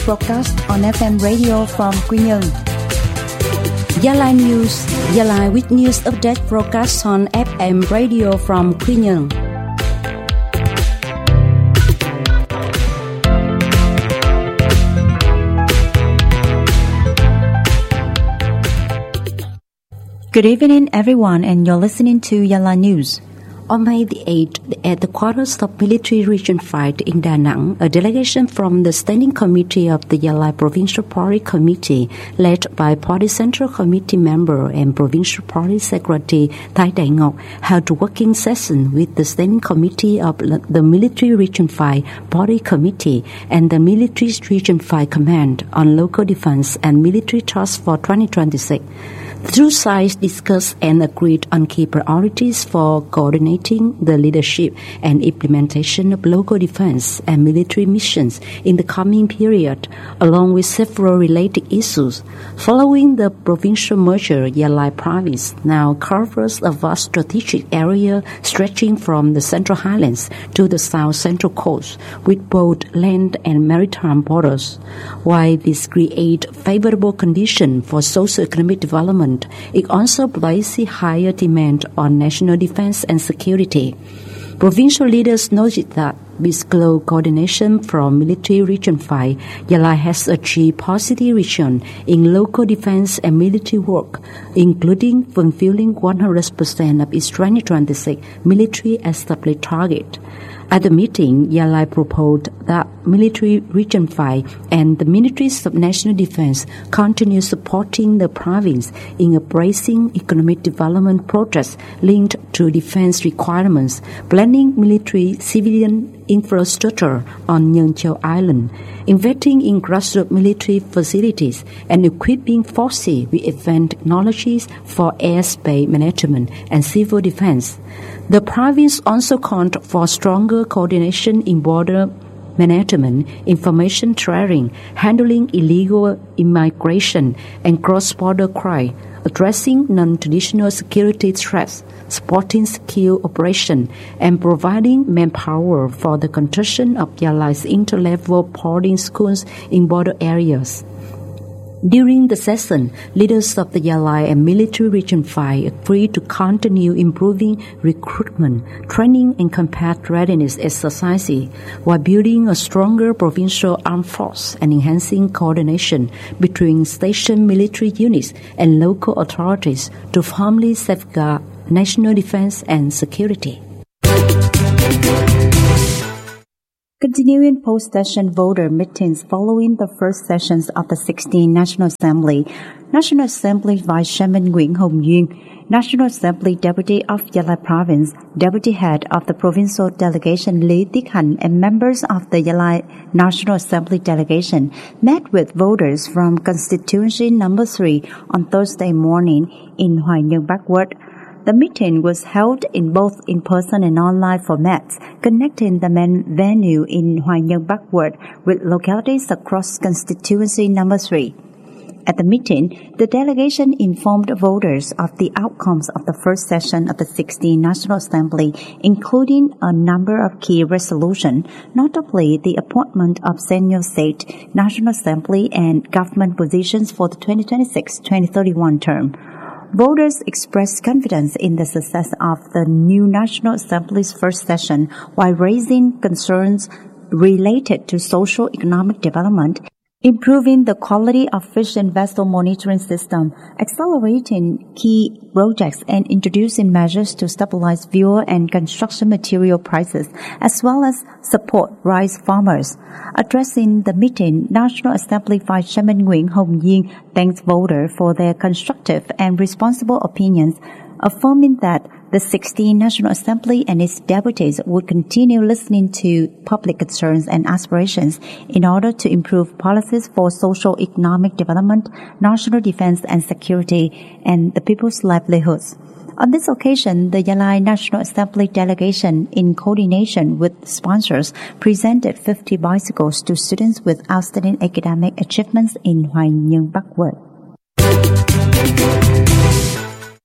broadcast on FM radio from Quy Nhơn. Gia Lai News, Gia Lai with news update broadcast on FM radio from Quy Nhơn. Good evening, everyone, and you're listening to Gia Lai News. On May the 8th, at the quarters of Military Region 5 in Da Nang, a delegation from the Standing Committee of the Gia Lai Provincial Party Committee, led by Party Central Committee member and Provincial Party Secretary Tai Dai Ngok, held a working session with the Standing Committee of the Military Region 5 Party Committee and the Military Region 5 Command on Local Defense and Military Task for 2026. The two sides discussed and agreed on key priorities for coordinating the leadership and implementation of local defense and military missions in the coming period, along with several related issues. Following the provincial merger, Gia Lai Province now covers a vast strategic area stretching from the Central Highlands to the South Central Coast, with both land and maritime borders. While this creates favorable conditions for socio-economic development, it also places higher demand on national defense and security. Provincial leaders noted that with close coordination from Military Region 5, Gia Lai has achieved positive results in local defense and military work, including fulfilling 100% of its 2026 military established target. At the meeting, Gia Lai proposed that Military Region 5 and the Ministries of National Defense continue supporting the province in embracing economic development projects linked to defense requirements, planning military-civilian infrastructure on Nhơn Châu Island, investing in grassroots military facilities, and equipping forces with advanced technologies for airspace management and civil defense. The province also called for stronger coordination in border management, information sharing, handling illegal immigration and cross-border crime, addressing non-traditional security threats, supporting secure operation, and providing manpower for the construction of Gia Lai's inter-level boarding schools in border areas. During the session, leaders of the Gia Lai and Military Region 5 agreed to continue improving recruitment, training, and combat readiness exercises while building a stronger provincial armed force and enhancing coordination between stationed military units and local authorities to firmly safeguard national defense and security. Continuing post-session voter meetings following the first sessions of the 16th National Assembly, National Assembly Vice Chairman Nguyễn Hồng Duyên, National Assembly Deputy of Gia Lai Province, Deputy Head of the Provincial Delegation Lý Tiết Hạnh, and members of the Gia Lai National Assembly Delegation met with voters from Constituency Number 3 on Thursday morning in Hoài Nhơn Backward. The meeting was held in both in-person and online formats, connecting the main venue in Hoài Nhơn Backward with localities across Constituency Number 3. At the meeting, the delegation informed voters of the outcomes of the first session of the 16th National Assembly, including a number of key resolutions, notably the appointment of senior state, National Assembly, and government positions for the 2026-2031 term. Voters expressed confidence in the success of the new National Assembly's first session while raising concerns related to social-economic development, improving the quality of fish and vessel monitoring system, accelerating key projects, and introducing measures to stabilize fuel and construction material prices, as well as support rice farmers. Addressing the meeting, National Assembly Vice Chairman Nguyễn Hồng Duyên thanked voters for their constructive and responsible opinions, affirming that the 16th National Assembly and its deputies would continue listening to public concerns and aspirations in order to improve policies for social-economic development, national defense and security, and the people's livelihoods. On this occasion, the Gia Lai National Assembly delegation, in coordination with sponsors, presented 50 bicycles to students with outstanding academic achievements in Hoài Nhơn Backward.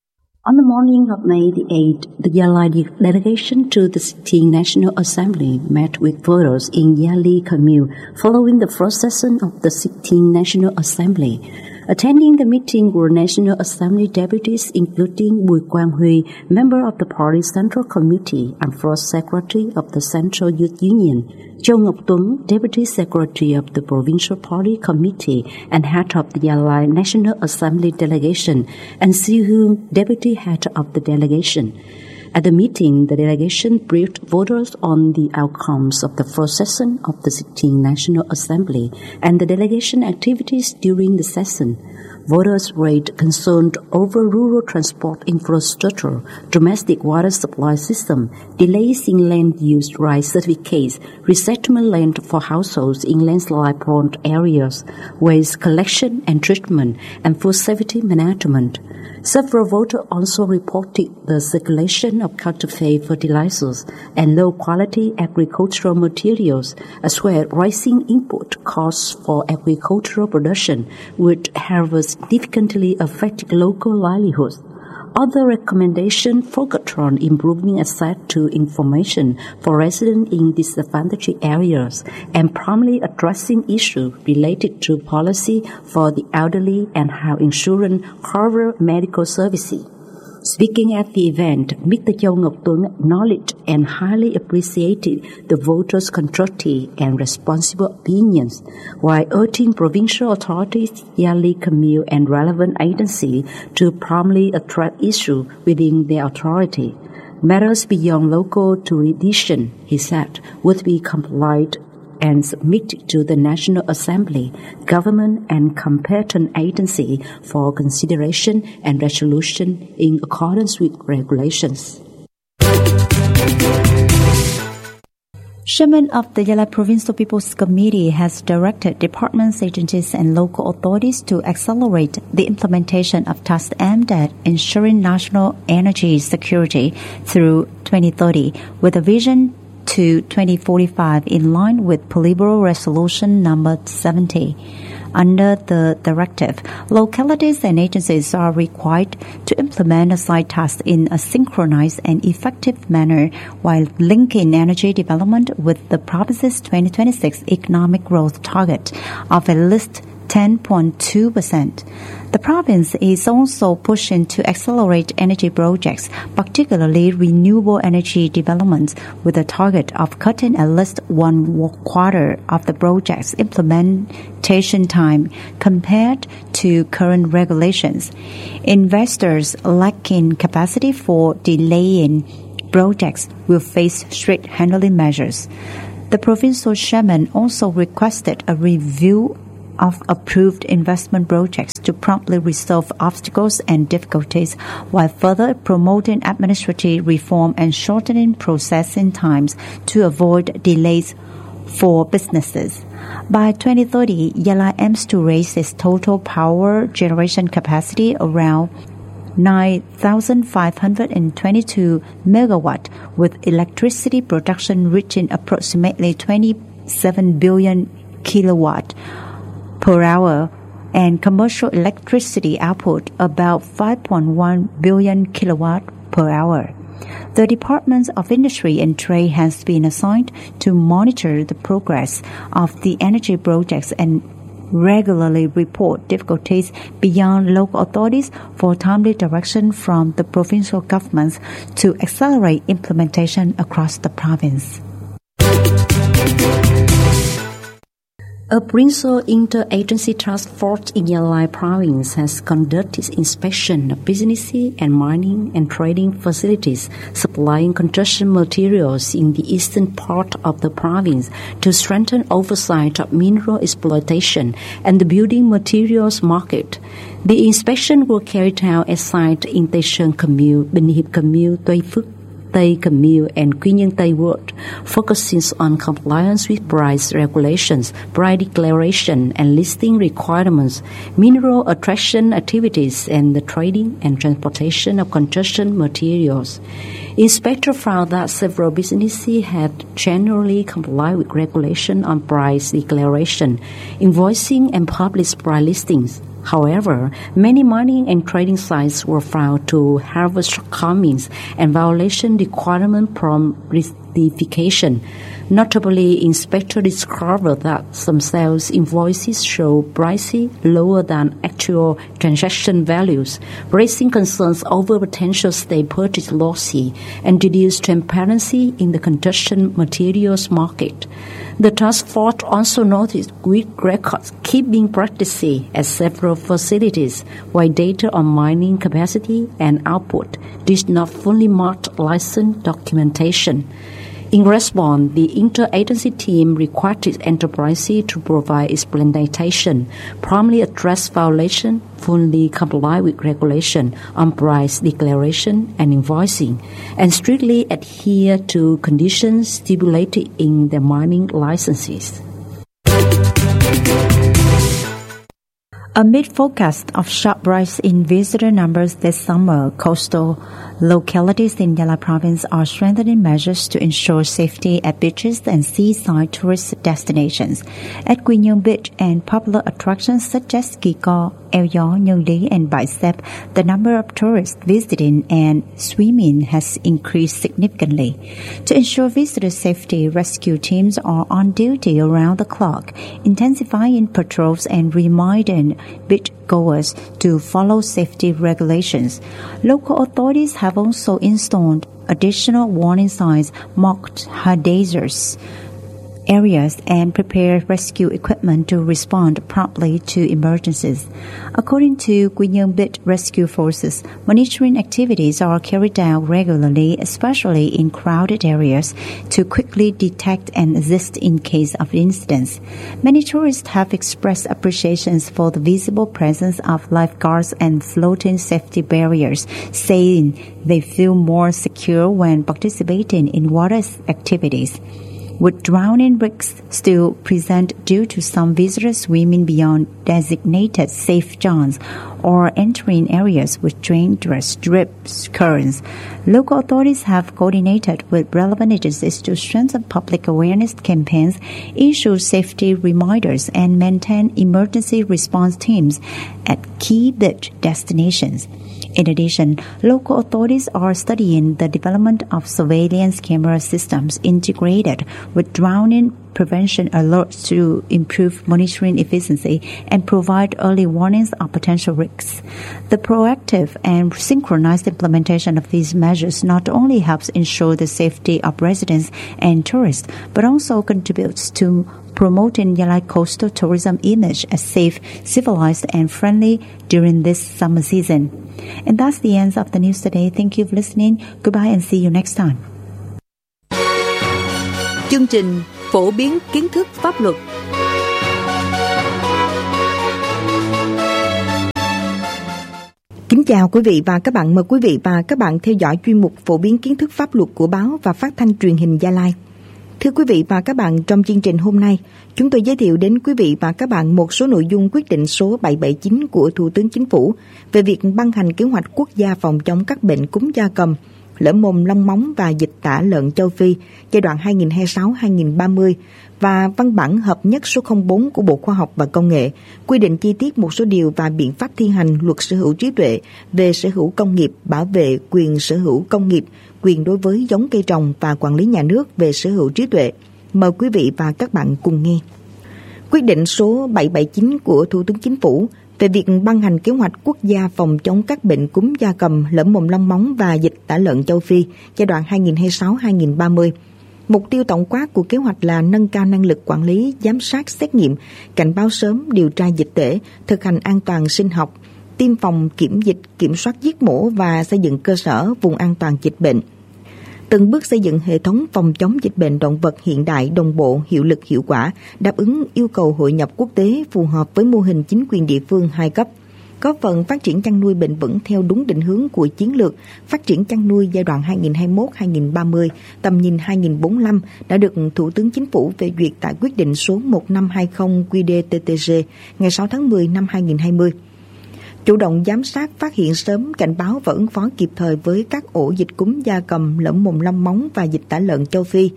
On the morning of May the 8th, the Yalai delegation to the sitting National Assembly met with voters in Yali Commune following the first session of the sitting National Assembly. Attending the meeting were National Assembly deputies including Bùi Quang Huy, member of the party's Central Committee and first secretary of the Central Youth Union, Châu Ngọc Tuấn, deputy secretary of the Provincial Party Committee and head of the Yalai National Assembly delegation, and Si Huong, deputy head of the delegation. At the meeting, the delegation briefed voters on the outcomes of the first session of the sitting National Assembly and the delegation activities during the session. Voters raised concerns over rural transport infrastructure, domestic water supply system, delays in land use rights certificates, resettlement land for households in landslide-prone areas, waste collection and treatment, and food safety management. Several voters also reported the circulation of counterfeit fertilizers and low-quality agricultural materials, as well as rising input costs for agricultural production, which have significantly affected local livelihoods. Other recommendations focused on improving access to information for residents in disadvantaged areas and promptly addressing issues related to policy for the elderly and how insurance covers medical services. Speaking at the event, Mr. Châu Ngọc Tuấn acknowledged and highly appreciated the voters' constructive and responsible opinions, while urging provincial authorities, Yali Commune, and relevant agencies to promptly address issues within their authority. Matters beyond local jurisdiction, he said, would be complied and submitted to the National Assembly, government and competent agency for consideration and resolution in accordance with regulations. Chairman of the Yalai Provincial People's Committee has directed departments, agencies, and local authorities to accelerate the implementation of tasks aimed at ensuring national energy security through 2030, with a vision to 2045 in line with Politburo Resolution number 70. Under the directive, localities and agencies are required to implement assigned tasks in a synchronized and effective manner while linking energy development with the province's 2026 economic growth target of at least 10.2%. The province is also pushing to accelerate energy projects, particularly renewable energy development, with a target of cutting at least 1/4 of the project's implementation time compared to current regulations. Investors lacking capacity for delaying projects will face strict handling measures. The provincial chairman also requested a review of approved investment projects to promptly resolve obstacles and difficulties while further promoting administrative reform and shortening processing times to avoid delays for businesses. By 2030, Yalai aims to raise its total power generation capacity around 9,522 megawatt, with electricity production reaching approximately 27 billion kilowatt per hour and commercial electricity output about 5.1 billion kilowatt per hour. The Department of Industry and Trade has been assigned to monitor the progress of the energy projects and regularly report difficulties beyond local authorities for timely direction from the provincial governments to accelerate implementation across the province. A provincial interagency task force in Yalai province has conducted inspection of businesses and mining and trading facilities supplying construction materials in the eastern part of the province to strengthen oversight of mineral exploitation and the building materials market. The inspection was carried out at sites in Tây Sơn Commune, Bình Hiệp Commune, Tuy Phước Tây Commune, and Quy Nhơn Tây Ward, focusing on compliance with price regulations, price declaration and listing requirements, mineral extraction activities, and the trading and transportation of construction materials. Inspector found that several businesses had generally complied with regulation on price declaration, invoicing, and published price listings. However, many mining and trading sites were found to have shortcomings and violation requirements from rectification. Notably, inspectors discovered that some sales invoices show prices lower than actual transaction values, raising concerns over potential state purchase losses and reduced transparency in the construction materials market. The task force also noticed weak record-keeping practices at several facilities, while data on mining capacity and output did not fully match license documentation. In response, the interagency team requested enterprises to provide explanation, promptly address violation, fully comply with regulation on price declaration and invoicing, and strictly adhere to conditions stipulated in their mining licenses. Amid forecast of sharp rise in visitor numbers this summer, coastal localities in Yala province are strengthening measures to ensure safety at beaches and seaside tourist destinations. At Quy Nhơn Beach and popular attractions such as Kỳ Co, Eo Gió, Nhơn Lý, and Bãi Xép, the number of tourists visiting and swimming has increased significantly. To ensure visitor safety, rescue teams are on duty around the clock, intensifying patrols and reminding beachgoers to follow safety regulations. Local authorities have also installed additional warning signs marked hazardous areas and prepared rescue equipment to respond promptly to emergencies. According to Quy Nhơn Beach Rescue Forces, monitoring activities are carried out regularly, especially in crowded areas, to quickly detect and assist in case of incidents. Many tourists have expressed appreciation for the visible presence of lifeguards and floating safety barriers, saying they feel more secure when participating in water activities. With drowning risks still present due to some visitors swimming beyond designated safe zones or entering areas with dangerous drip currents, local authorities have coordinated with relevant agencies to strengthen public awareness campaigns, issue safety reminders, and maintain emergency response teams at key beach destinations. In addition, local authorities are studying the development of surveillance camera systems integrated with drowning prevention alerts to improve monitoring efficiency and provide early warnings of potential risks. The proactive and synchronized implementation of these measures not only helps ensure the safety of residents and tourists, but also contributes to promoting Yalai coastal tourism image as safe, civilized, and friendly during this summer season. And that's the end of the news today. Thank you for listening. Goodbye and see you next time. Chương trình phổ biến kiến thức pháp luật. Kính chào quý vị và các bạn. Mời quý vị và các bạn theo dõi chuyên mục phổ biến kiến thức pháp luật của báo và phát thanh truyền hình Gia Lai. Thưa quý vị và các bạn, trong chương trình hôm nay, chúng tôi giới thiệu đến quý vị và các bạn một số nội dung quyết định số 779 của Thủ tướng Chính phủ về việc ban hành kế hoạch quốc gia phòng chống các bệnh cúm gia cầm, lở mồm long móng và dịch tả lợn châu Phi giai đoạn 2026-2030 và văn bản hợp nhất số 04 của Bộ Khoa học và Công nghệ quy định chi tiết một số điều và biện pháp thi hành luật sở hữu trí tuệ về sở hữu công nghiệp, bảo vệ quyền sở hữu công nghiệp, quyền đối với giống cây trồng và quản lý nhà nước về sở hữu trí tuệ. Mời quý vị và các bạn cùng nghe. Quyết định số 779 của Thủ tướng Chính phủ về việc ban hành kế hoạch quốc gia phòng chống các bệnh cúm gia cầm, lở mồm long móng và dịch tả lợn châu Phi giai đoạn 2026-2030. Mục tiêu tổng quát của kế hoạch là nâng cao năng lực quản lý, giám sát, xét nghiệm, cảnh báo sớm, điều tra dịch tễ, thực hành an toàn sinh học, tiêm phòng, kiểm dịch, kiểm soát giết mổ và xây dựng cơ sở vùng an toàn dịch bệnh. Từng bước xây dựng hệ thống phòng chống dịch bệnh động vật hiện đại, đồng bộ, hiệu lực, hiệu quả, đáp ứng yêu cầu hội nhập quốc tế phù hợp với mô hình chính quyền địa phương 2 cấp. Góp phần phát triển chăn nuôi bền vững theo đúng định hướng của chiến lược phát triển chăn nuôi giai đoạn 2021-2030, tầm nhìn 2045 đã được Thủ tướng Chính phủ phê duyệt tại quyết định số 1520 QĐ-TTG ngày 6 tháng 10 năm 2020. Chủ động giám sát, phát hiện sớm, cảnh báo và ứng phó kịp thời với các ổ dịch cúm gia cầm, lở mồm long móng và dịch tả lợn châu Phi.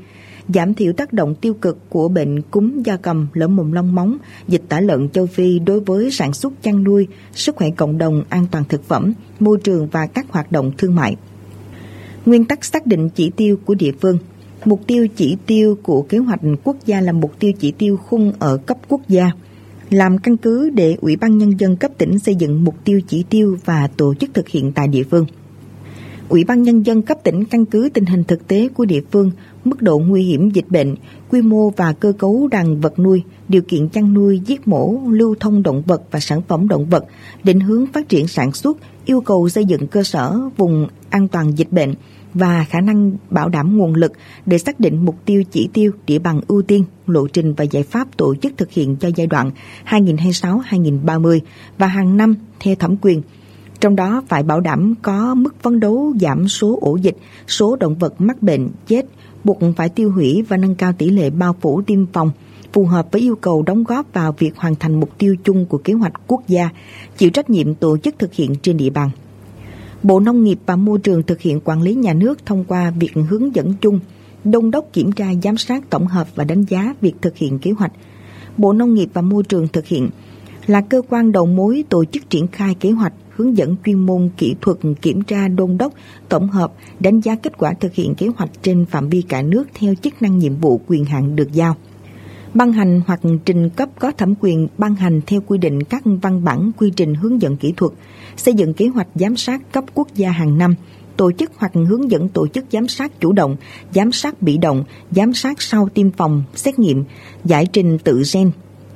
giảm thiểu tác động tiêu cực của bệnh cúm gia cầm, lở mồm long móng, dịch tả lợn châu Phi đối với sản xuất chăn nuôi, sức khỏe cộng đồng, an toàn thực phẩm, môi trường và các hoạt động thương mại. Nguyên tắc xác định chỉ tiêu của địa phương. Mục tiêu chỉ tiêu của kế hoạch quốc gia là mục tiêu chỉ tiêu khung ở cấp quốc gia, làm căn cứ để Ủy ban Nhân dân cấp tỉnh xây dựng mục tiêu chỉ tiêu và tổ chức thực hiện tại địa phương. Ủy ban Nhân dân cấp tỉnh căn cứ tình hình thực tế của địa phương, mức độ nguy hiểm dịch bệnh, quy mô và cơ cấu đàn vật nuôi, điều kiện chăn nuôi, giết mổ, lưu thông động vật và sản phẩm động vật, định hướng phát triển sản xuất, yêu cầu xây dựng cơ sở vùng an toàn dịch bệnh và khả năng bảo đảm nguồn lực để xác định mục tiêu chỉ tiêu, địa bàn ưu tiên, lộ trình và giải pháp tổ chức thực hiện cho giai đoạn 2026-2030 và hàng năm theo thẩm quyền. Trong đó phải bảo đảm có mức phấn đấu giảm số ổ dịch, số động vật mắc bệnh, chết, buộc phải tiêu hủy và nâng cao tỷ lệ bao phủ tiêm phòng, phù hợp với yêu cầu đóng góp vào việc hoàn thành mục tiêu chung của kế hoạch quốc gia, chịu trách nhiệm tổ chức thực hiện trên địa bàn. Bộ Nông nghiệp và Môi trường thực hiện quản lý nhà nước thông qua việc hướng dẫn chung, đôn đốc kiểm tra giám sát tổng hợp và đánh giá việc thực hiện kế hoạch. Bộ Nông nghiệp và Môi trường thực hiện là cơ quan đầu mối tổ chức triển khai kế hoạch, hướng dẫn chuyên môn kỹ thuật, kiểm tra đôn đốc, tổng hợp, đánh giá kết quả thực hiện kế hoạch trên phạm vi cả nước theo chức năng nhiệm vụ quyền hạn được giao. Ban hành hoặc trình cấp có thẩm quyền ban hành theo quy định các văn bản quy trình hướng dẫn kỹ thuật, xây dựng kế hoạch giám sát cấp quốc gia hàng năm, tổ chức hoặc hướng dẫn tổ chức giám sát chủ động, giám sát bị động, giám sát sau tiêm phòng, xét nghiệm, giải trình tự gen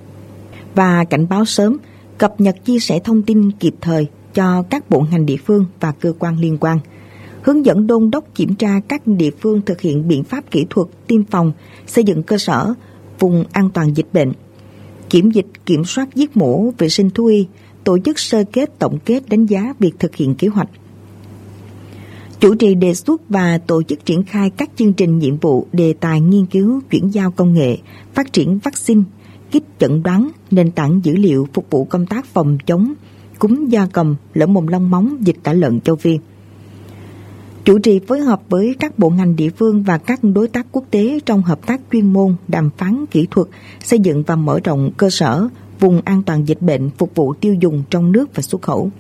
và cảnh báo sớm, cập nhật chia sẻ thông tin kịp thời cho các bộ ngành địa phương và cơ quan liên quan. Hướng dẫn đôn đốc kiểm tra các địa phương thực hiện biện pháp kỹ thuật tiêm phòng, xây dựng cơ sở vùng an toàn dịch bệnh, kiểm dịch, kiểm soát giết mổ, vệ sinh thú y, tổ chức sơ kết, tổng kết, đánh giá việc thực hiện kế hoạch. Chủ trì đề xuất và tổ chức triển khai các chương trình nhiệm vụ, đề tài nghiên cứu, chuyển giao công nghệ, phát triển vaccine, kit chẩn đoán, nền tảng dữ liệu phục vụ công tác phòng chống cúm gia cầm, lở mồm long móng, dịch tả lợn châu Phi. Chủ trì phối hợp với các bộ ngành địa phương và các đối tác quốc tế trong hợp tác chuyên môn, đàm phán kỹ thuật, xây dựng và mở rộng cơ sở vùng an toàn dịch bệnh phục vụ tiêu dùng trong nước và xuất khẩu.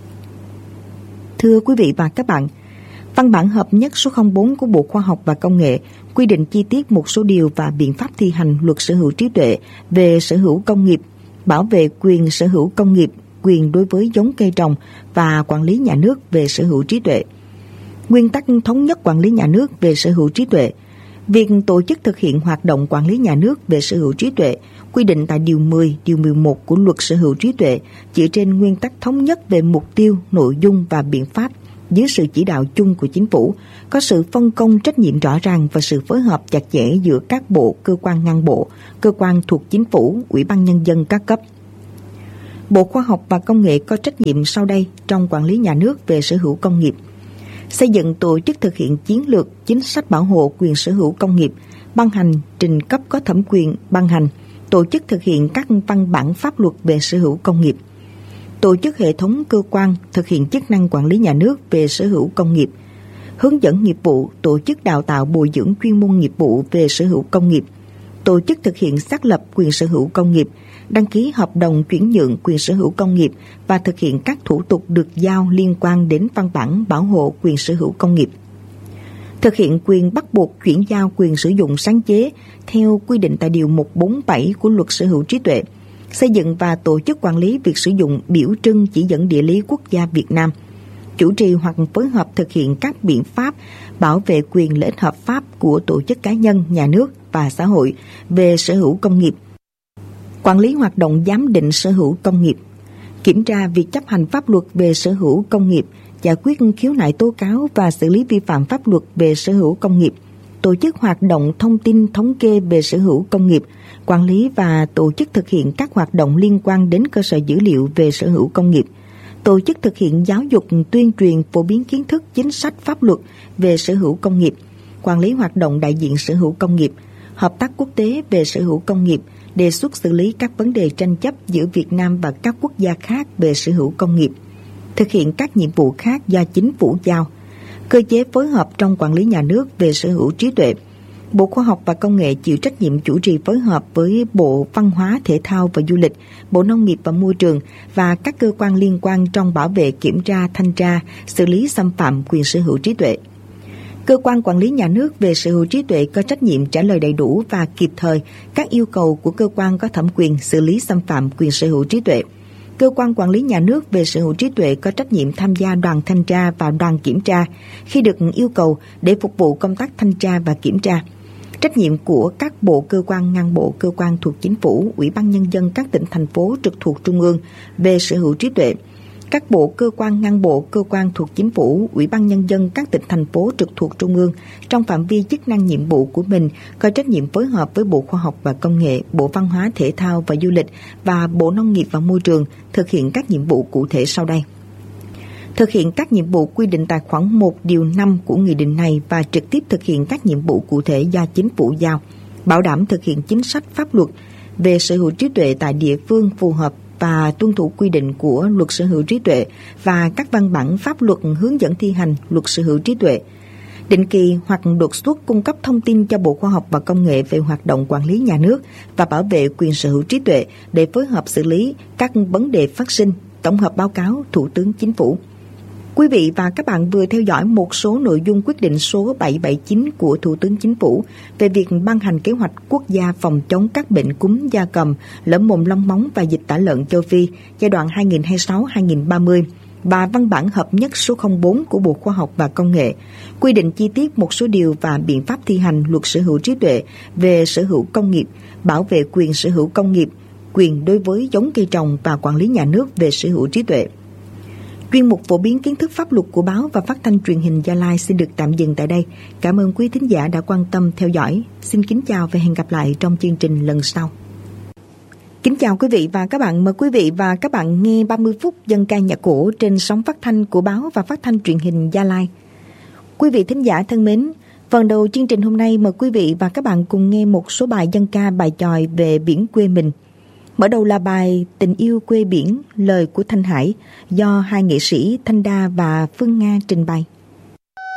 Thưa quý vị và các bạn, văn bản hợp nhất số 04 của Bộ Khoa học và Công nghệ quy định chi tiết một số điều và biện pháp thi hành Luật Sở hữu trí tuệ về sở hữu công nghiệp, bảo vệ quyền sở hữu công nghiệp, quyền đối với giống cây trồng và quản lý nhà nước về sở hữu trí tuệ. Nguyên tắc thống nhất quản lý nhà nước về sở hữu trí tuệ. Việc tổ chức thực hiện hoạt động quản lý nhà nước về sở hữu trí tuệ quy định tại Điều 10, Điều 11 của Luật Sở hữu trí tuệ dựa trên nguyên tắc thống nhất về mục tiêu, nội dung và biện pháp dưới sự chỉ đạo chung của Chính phủ, có sự phân công trách nhiệm rõ ràng và sự phối hợp chặt chẽ giữa các bộ, cơ quan ngang bộ, cơ quan thuộc Chính phủ, Ủy ban Nhân dân các cấp. Bộ Khoa học và Công nghệ có trách nhiệm sau đây trong quản lý nhà nước về sở hữu công nghiệp: xây dựng, tổ chức thực hiện chiến lược, chính sách bảo hộ quyền sở hữu công nghiệp, ban hành, trình cấp có thẩm quyền ban hành, tổ chức thực hiện các văn bản pháp luật về sở hữu công nghiệp, tổ chức hệ thống cơ quan thực hiện chức năng quản lý nhà nước về sở hữu công nghiệp, hướng dẫn nghiệp vụ, tổ chức đào tạo bồi dưỡng chuyên môn nghiệp vụ về sở hữu công nghiệp, tổ chức thực hiện xác lập quyền sở hữu công nghiệp, đăng ký hợp đồng chuyển nhượng quyền sở hữu công nghiệp và thực hiện các thủ tục được giao liên quan đến văn bản bảo hộ quyền sở hữu công nghiệp. Thực hiện quyền bắt buộc chuyển giao quyền sử dụng sáng chế theo quy định tại Điều 147 của Luật Sở hữu trí tuệ. Xây dựng và tổ chức quản lý việc sử dụng biểu trưng chỉ dẫn địa lý quốc gia Việt Nam. Chủ trì hoặc phối hợp thực hiện các biện pháp bảo vệ quyền lợi ích hợp pháp của tổ chức cá nhân, nhà nước và xã hội về sở hữu công nghiệp. Quản lý hoạt động giám định sở hữu công nghiệp, kiểm tra việc chấp hành pháp luật về sở hữu công nghiệp, giải quyết khiếu nại tố cáo và xử lý vi phạm pháp luật về sở hữu công nghiệp, tổ chức hoạt động thông tin thống kê về sở hữu công nghiệp, quản lý và tổ chức thực hiện các hoạt động liên quan đến cơ sở dữ liệu về sở hữu công nghiệp, tổ chức thực hiện giáo dục, tuyên truyền, phổ biến kiến thức, chính sách pháp luật về sở hữu công nghiệp, quản lý hoạt động đại diện sở hữu công nghiệp, hợp tác quốc tế về sở hữu công nghiệp, đề xuất xử lý các vấn đề tranh chấp giữa Việt Nam và các quốc gia khác về sở hữu công nghiệp, thực hiện các nhiệm vụ khác do chính phủ giao, cơ chế phối hợp trong quản lý nhà nước về sở hữu trí tuệ, Bộ Khoa học và Công nghệ chịu trách nhiệm chủ trì phối hợp với Bộ Văn hóa, Thể thao và Du lịch, Bộ Nông nghiệp và Môi trường và các cơ quan liên quan trong bảo vệ, kiểm tra, thanh tra, xử lý xâm phạm quyền sở hữu trí tuệ. Cơ quan quản lý nhà nước về sở hữu trí tuệ có trách nhiệm trả lời đầy đủ và kịp thời các yêu cầu của cơ quan có thẩm quyền xử lý xâm phạm quyền sở hữu trí tuệ. Cơ quan quản lý nhà nước về sở hữu trí tuệ có trách nhiệm tham gia đoàn thanh tra và đoàn kiểm tra khi được yêu cầu để phục vụ công tác thanh tra và kiểm tra. Trách nhiệm của các bộ cơ quan, ngang bộ, cơ quan thuộc chính phủ, Ủy ban Nhân dân các tỉnh, thành phố trực thuộc Trung ương về sở hữu trí tuệ. Các bộ cơ quan, ngang bộ, cơ quan thuộc chính phủ, Ủy ban Nhân dân các tỉnh, thành phố trực thuộc Trung ương trong phạm vi chức năng nhiệm vụ của mình có trách nhiệm phối hợp với Bộ Khoa học và Công nghệ, Bộ Văn hóa, Thể thao và Du lịch và Bộ Nông nghiệp và Môi trường thực hiện các nhiệm vụ cụ thể sau đây. Thực hiện các nhiệm vụ quy định tại khoản 1 điều 5 của nghị định này và trực tiếp thực hiện các nhiệm vụ cụ thể do chính phủ giao, bảo đảm thực hiện chính sách pháp luật về sở hữu trí tuệ tại địa phương phù hợp và tuân thủ quy định của Luật Sở hữu trí tuệ và các văn bản pháp luật hướng dẫn thi hành Luật Sở hữu trí tuệ. Định kỳ hoặc đột xuất cung cấp thông tin cho Bộ Khoa học và Công nghệ về hoạt động quản lý nhà nước và bảo vệ quyền sở hữu trí tuệ để phối hợp xử lý các vấn đề phát sinh, tổng hợp báo cáo Thủ tướng Chính phủ. Quý vị và các bạn vừa theo dõi một số nội dung quyết định số 779 của Thủ tướng Chính phủ về việc ban hành kế hoạch quốc gia phòng chống các bệnh cúm gia cầm, lở mồm long móng và dịch tả lợn châu Phi giai đoạn 2026-2030 và văn bản hợp nhất số 04 của Bộ Khoa học và Công nghệ, quy định chi tiết một số điều và biện pháp thi hành Luật Sở hữu trí tuệ về sở hữu công nghiệp, bảo vệ quyền sở hữu công nghiệp, quyền đối với giống cây trồng và quản lý nhà nước về sở hữu trí tuệ. Chuyên mục phổ biến kiến thức pháp luật của báo và phát thanh truyền hình Gia Lai xin được tạm dừng tại đây. Cảm ơn quý thính giả đã quan tâm theo dõi. Xin kính chào và hẹn gặp lại trong chương trình lần sau. Kính chào quý vị và các bạn. Mời quý vị và các bạn nghe 30 phút dân ca nhạc cổ trên sóng phát thanh của báo và phát thanh truyền hình Gia Lai. Quý vị thính giả thân mến, phần đầu chương trình hôm nay mời quý vị và các bạn cùng nghe một số bài dân ca, bài chòi về biển quê mình. Mở đầu là bài Tình yêu quê biển, lời của Thanh Hải do hai nghệ sĩ Thanh Đa và Phương Nga trình bày.